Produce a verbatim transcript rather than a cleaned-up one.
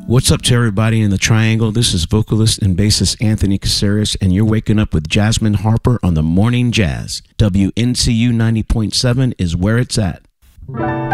What's up to everybody in the Triangle? This is vocalist and bassist Anthony Caceres, and you're waking up with Jasmine Harper on the Morning Jazz. W N C U ninety point seven is where it's at.